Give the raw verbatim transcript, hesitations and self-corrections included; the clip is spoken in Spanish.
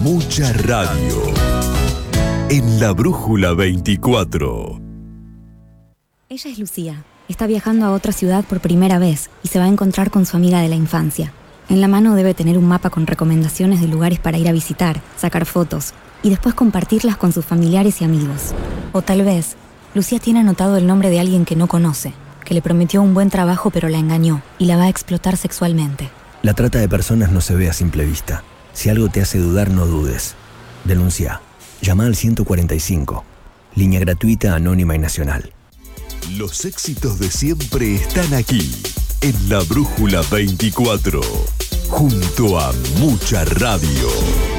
Mucha Radio. En La Brújula veinticuatro. Ella es Lucía. Está viajando a otra ciudad por primera vez y se va a encontrar con su amiga de la infancia. En la mano debe tener un mapa con recomendaciones de lugares para ir a visitar, sacar fotos y después compartirlas con sus familiares y amigos. O tal vez, Lucía tiene anotado el nombre de alguien que no conoce, que le prometió un buen trabajo pero la engañó y la va a explotar sexualmente. La trata de personas no se ve a simple vista. Si algo te hace dudar, no dudes. Denuncia. Llama al ciento cuarenta y cinco. Línea gratuita, anónima y nacional. Los éxitos de siempre están aquí, en La Brújula veinticuatro, junto a Mucha Radio.